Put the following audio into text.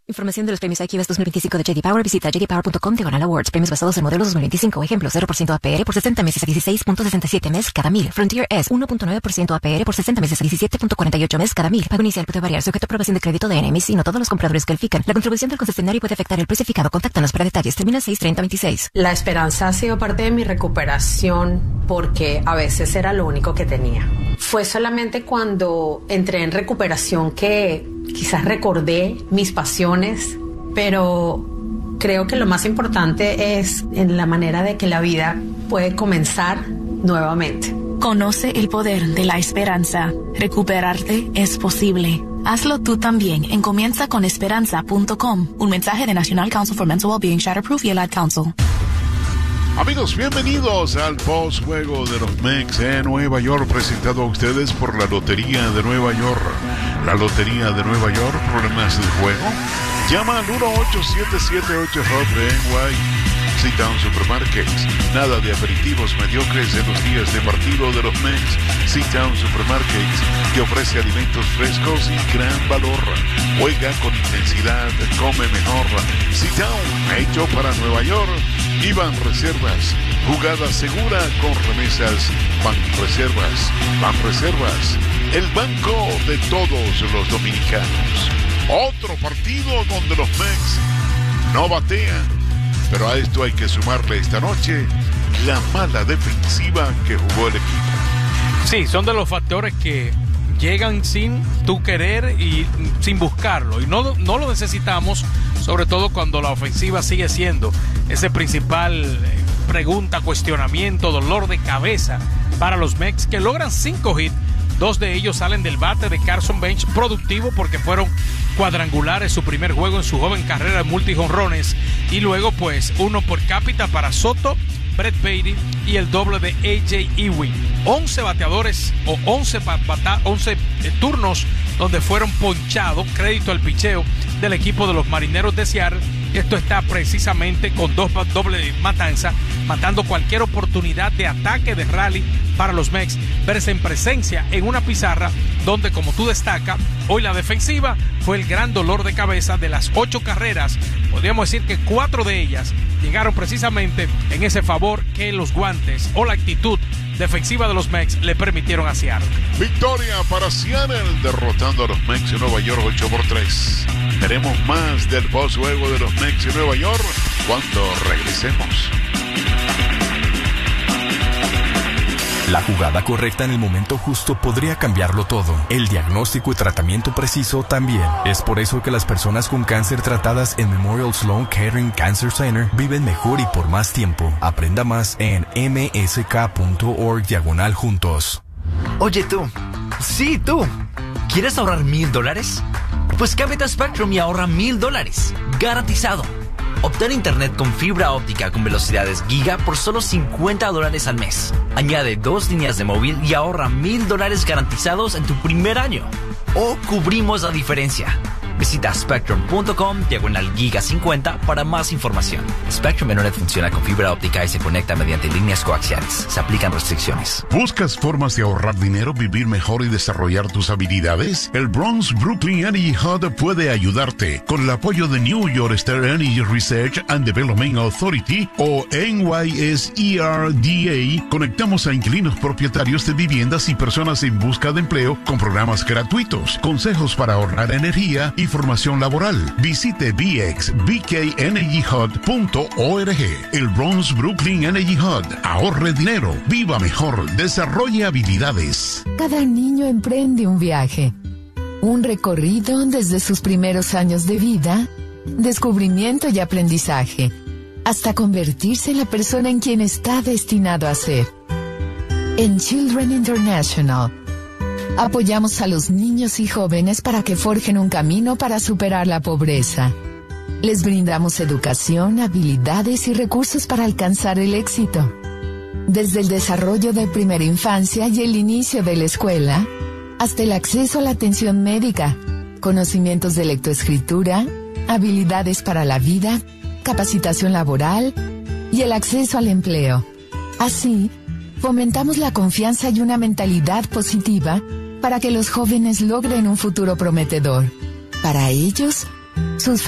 Información de los premios IQ 2025 de J.D. Power. Visita jdpower.com/awards. Premios basados en modelos 2025. Ejemplo, 0% APR por 60 meses a 16.67 mes cada 1000. Frontier S, 1.9% APR por 60 meses a 17.48 mes cada 1000. Pago inicial puede variar, sujeto a aprobación de crédito de NMC. No todos los compradores califican. La contribución del concesionario puede afectar el precio fijado. Contáctanos para detalles. Termina 6/30/26. La esperanza ha sido parte de mi recuperación porque a veces era lo único que tenía. Fue solamente cuando entré en recuperación que quizás recordé mis pasiones, pero creo que lo más importante es en la manera de que la vida puede comenzar nuevamente. Conoce el poder de la esperanza. Recuperarte es posible. Hazlo tú también en comienzaconesperanza.com. Un mensaje de National Council for Mental Wellbeing, Shatterproof y el Ad Council. Amigos, bienvenidos al postjuego de los Mex en Nueva York, presentado a ustedes por la Lotería de Nueva York. La Lotería de Nueva York, problemas de juego. Llama al 1-877-8-HUB-NY. Sit-Down Supermarkets. Nada de aperitivos mediocres en los días de partido de los Mex. Sit-Down Supermarkets, que ofrece alimentos frescos y gran valor. Juega con intensidad, come mejor. Sit-Down, hecho para Nueva York. Iban Reservas, jugada segura con remesas. Banreservas, Banreservas, el banco de todos los dominicanos. Otro partido donde los Mex no batean, pero a esto hay que sumarle esta noche la mala defensiva que jugó el equipo. Sí, son de los factores que llegan sin tú querer y sin buscarlo, y no lo necesitamos, sobre todo cuando la ofensiva sigue siendo ese principal pregunta, cuestionamiento, dolor de cabeza para los Mex, que logran 5 hits. 2 de ellos salen del bate de Carson Bench, productivo porque fueron cuadrangulares su primer juego en su joven carrera de multijonrones, y luego pues uno por cápita para Soto, Brett Baty y el doble de A.J. Ewing. 11 bateadores o 11 turnos donde fueron ponchados, crédito al picheo del equipo de los Marineros de Seattle. Esto está precisamente con 2 doble matanza, matando cualquier oportunidad de ataque, de rally para los Mex, verse en presencia en una pizarra donde, como tú destacas, hoy la defensiva fue el gran dolor de cabeza. De las 8 carreras, podríamos decir que 4 de ellas llegaron precisamente en ese favor que los guantes o la actitud defensiva de los Mex le permitieron a Seattle. Victoria para Seattle, derrotando a los Mex en Nueva York 8-3. Veremos más del postjuego de los Mex en Nueva York cuando regresemos. La jugada correcta en el momento justo podría cambiarlo todo. El diagnóstico y tratamiento preciso también. Es por eso que las personas con cáncer tratadas en Memorial Sloan Kettering Cancer Center viven mejor y por más tiempo. Aprenda más en msk.org/juntos. Oye tú, sí tú, ¿quieres ahorrar $1,000? Pues cámbiate a Spectrum y ahorra $1,000, garantizado. Obtén internet con fibra óptica con velocidades giga por solo $50 al mes. Añade 2 líneas de móvil y ahorra $1,000 garantizados en tu primer año. O cubrimos la diferencia. Visita spectrum.com/giga50 para más información. Spectrum Internet funciona con fibra óptica y se conecta mediante líneas coaxiales. Se aplican restricciones. ¿Buscas formas de ahorrar dinero, vivir mejor y desarrollar tus habilidades? El Bronx Brooklyn Energy Hub puede ayudarte. Con el apoyo de New York State Energy Research and Development Authority o NYSERDA, conectamos a inquilinos propietarios de viviendas y personas en busca de empleo con programas gratuitos, consejos para ahorrar energía y formación laboral. Visite bxbkenergyhub.org. El Bronx Brooklyn Energy Hub. Ahorre dinero, viva mejor, desarrolle habilidades. Cada niño emprende un viaje, un recorrido desde sus primeros años de vida, descubrimiento y aprendizaje, hasta convertirse en la persona en quien está destinado a ser. En Children International, apoyamos a los niños y jóvenes para que forjen un camino para superar la pobreza. Les brindamos educación, habilidades y recursos para alcanzar el éxito. Desde el desarrollo de primera infancia y el inicio de la escuela, hasta el acceso a la atención médica, conocimientos de lectoescritura, habilidades para la vida, capacitación laboral y el acceso al empleo. Así, fomentamos la confianza y una mentalidad positiva para que los jóvenes logren un futuro prometedor. Para ellos, sus